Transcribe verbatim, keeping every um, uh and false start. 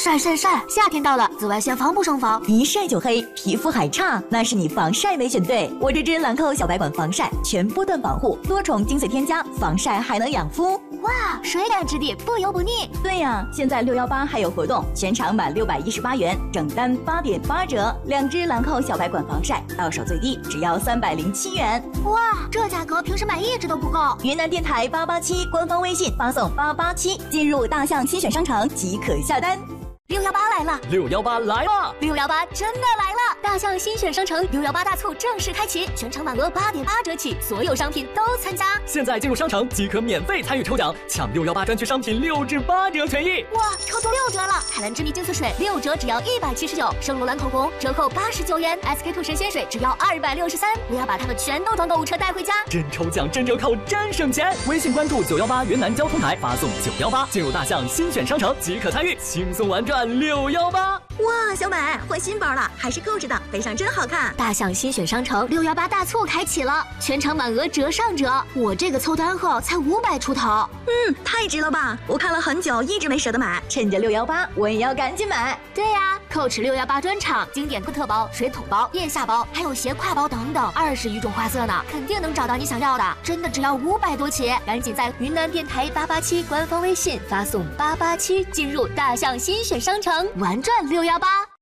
晒晒晒！夏天到了，紫外线防不胜防， 一晒就黑，皮肤还差，那是你防晒没选对。我这支兰蔻小白管防晒全波段保护，多重精粹添加，防晒还能养肤。 哇，水感质地，不油不腻。 对呀、啊，现在六幺八还有活动，全场满六百一十八元，整单八点八折。两支兰蔻小白管防晒，到手最低只要三百零七元。 哇，这价格平时买一支都不够。 云南电台八八七官方微信发送八八七，进入大象新选商城即可下单。 六幺八来了， 六幺八来了， 六幺八真的来了！大象新选商城六幺八大促正式开启，全场满额八点八折起，所有商品都参加。 现在进入商城即可免费参与抽奖，抢六幺八专区商品六至八折权益。 哇，抽中六折了！海蓝之谜净色水六折只要一百七十九，圣罗兰口红折扣八十九元 ，S K two 神仙水只要二百六十三。我要把它们全都装购物车带回家。 真抽奖，真折扣，真省钱！微信关注九幺八云南交通台，发送九幺八进入大象新选商城即可参与，轻松玩转六幺八。 哇，小美换新包了，还是购置的，背上真好看。 大象新选商城六幺八大促开启了，全场满额折上折。我这个凑单后才五百出头， 嗯，太值了吧！我看了很久，一直没舍得买，趁着六幺八，我也要赶紧买。 对呀、啊，蔻驰六幺八专场经典特包、水桶包、腋下包，还有斜挎包等等，二十余种花色呢，肯定能找到你想要的。真的只要五百多起，赶紧在云南电台八八七官方微信发送八八七，进入大象新选商城，玩转六幺八。